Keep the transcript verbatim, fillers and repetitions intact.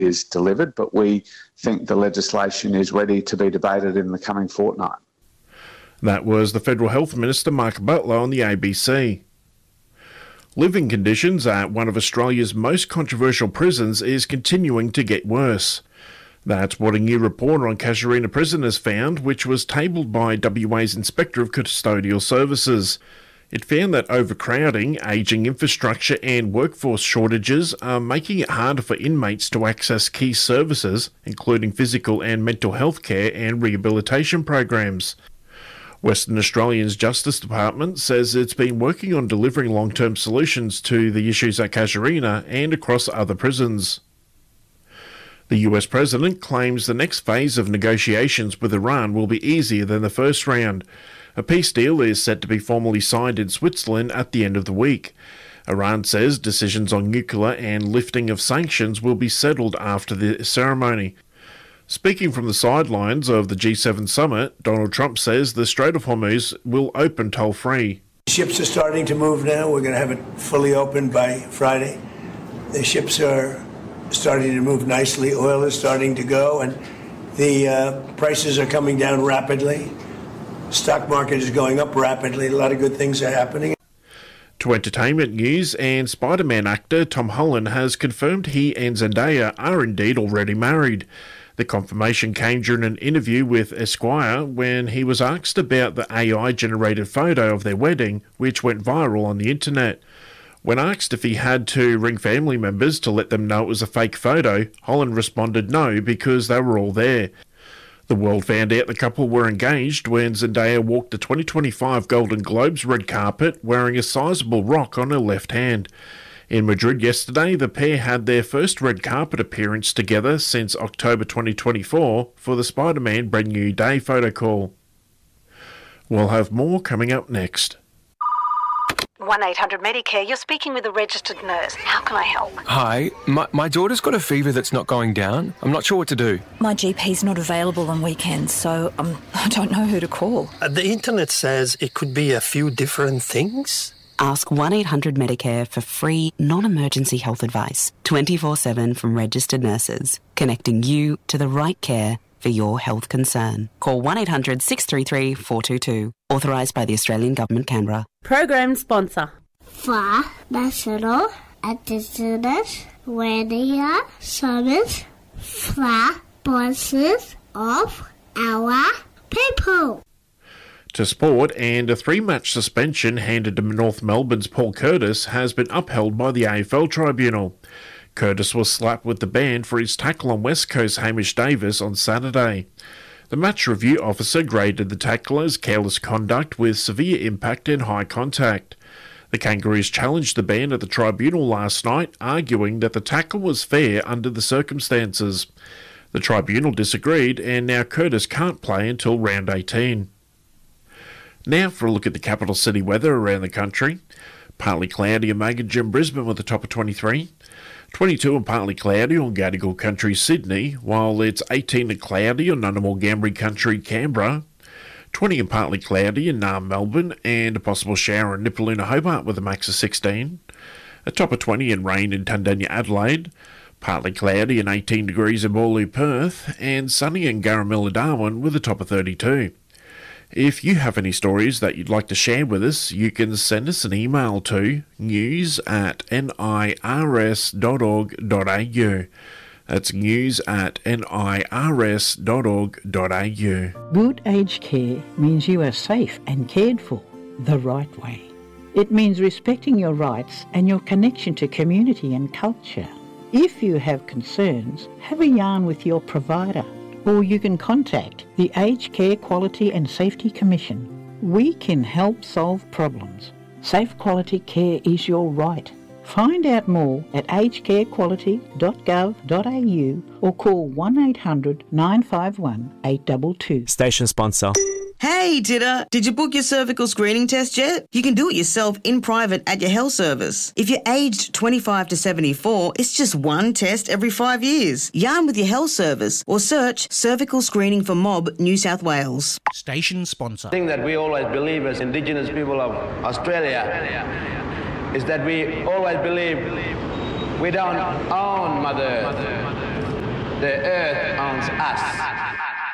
is delivered, but we think the legislation is ready to be debated in the coming fortnight. That was the Federal Health Minister, Mark Butler, on the A B C. Living conditions at one of Australia's most controversial prisons is continuing to get worse. That's what a new report on Casuarina Prison has found, which was tabled by W A's Inspector of Custodial Services. It found that overcrowding, ageing infrastructure and workforce shortages are making it harder for inmates to access key services, including physical and mental health care and rehabilitation programs. Western Australia's Justice Department says it's been working on delivering long-term solutions to the issues at Casuarina and across other prisons. The U S President claims the next phase of negotiations with Iran will be easier than the first round. A peace deal is set to be formally signed in Switzerland at the end of the week. Iran says decisions on nuclear and lifting of sanctions will be settled after the ceremony. Speaking from the sidelines of the G seven summit, Donald Trump says the Strait of Hormuz will open toll-free. Ships are starting to move now. We're going to have it fully open by Friday. The ships are starting to move nicely. Oil is starting to go, and the uh, prices are coming down rapidly. Stock market is going up rapidly. A lot of good things are happening. To entertainment news, and Spider-Man actor Tom Holland has confirmed he and Zendaya are indeed already married. The confirmation came during an interview with Esquire when he was asked about the A I-generated photo of their wedding, which went viral on the internet. When asked if he had to ring family members to let them know it was a fake photo, Holland responded no because they were all there. The world found out the couple were engaged when Zendaya walked the twenty twenty-five Golden Globes red carpet wearing a sizable rock on her left hand. In Madrid yesterday, the pair had their first red carpet appearance together since October twenty twenty-four for the Spider-Man Brand New Day photo call. We'll have more coming up next. one eight hundred Medicare, you're speaking with a registered nurse. How can I help? Hi, my, my daughter's got a fever that's not going down. I'm not sure what to do. My G P's not available on weekends, so um, I don't know who to call. Uh, the internet says it could be a few different things. Ask one eight hundred Medicare for free, non-emergency health advice. twenty-four seven from registered nurses, connecting you to the right care for your health concern. Call one eight hundred six three three four two two. Authorised by the Australian Government, Canberra. Program sponsor. For National Indigenous Radio Service for voices of our people. To sport, and a three-match suspension handed to North Melbourne's Paul Curtis has been upheld by the A F L Tribunal. Curtis was slapped with the ban for his tackle on West Coast Hamish Davis on Saturday. The match review officer graded the tackle as careless conduct with severe impact and high contact. The Kangaroos challenged the ban at the tribunal last night, arguing that the tackle was fair under the circumstances. The tribunal disagreed, and now Curtis can't play until round eighteen. Now for a look at the capital city weather around the country. Partly cloudy and Magunga in Brisbane with a top of twenty-three. twenty-two and partly cloudy on Gadigal Country, Sydney, while it's eighteen and cloudy on Ngunnawal Ngambri Country, Canberra. twenty and partly cloudy in Naarm, Melbourne, and a possible shower in Nipaluna, Hobart with a max of sixteen. A top of twenty and rain in Tundanya, Adelaide. Partly cloudy and eighteen degrees in Boorloo, Perth, and sunny in Garamilla, Darwin with a top of thirty-two. If you have any stories that you'd like to share with us, you can send us an email to news at nirs dot org dot a u. That's news at nirs dot org dot a u. Good aged care means you are safe and cared for the right way. It means respecting your rights and your connection to community and culture. If you have concerns, have a yarn with your provider, or you can contact the Aged Care Quality and Safety Commission. We can help solve problems. Safe quality care is your right. Find out more at aged care quality dot gov dot a u or call one eight hundred nine five one eight two two. Station sponsor. Hey, Titter, did you book your cervical screening test yet? You can do it yourself in private at your health service. If you're aged twenty-five to seventy-four, it's just one test every five years. Yarn with your health service or search Cervical Screening for Mob, New South Wales. Station sponsor. The thing that we always believe as Indigenous people of Australia is that we always believe we don't own Mother Earth. The earth owns us.